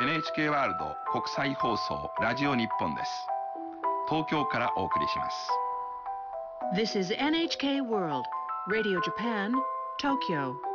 NHK ワールド国際放送ラジオ日本です。東京からお送りします。 This is NHK World Radio Japan, Tokyo.